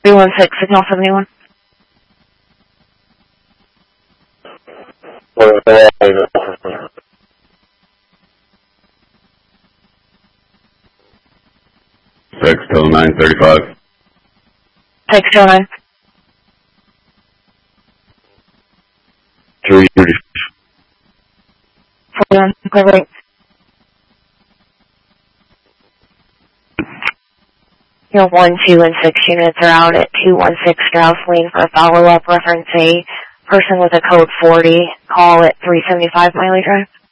316, signal 71. Six till 9:35. 6 till 9. 3:30. 41, clear break. Your 1, 2, and 6 units are out at 216 Strauss Lane for a follow-up. Reference a person with a code 40. Call at 375 Miley Drive.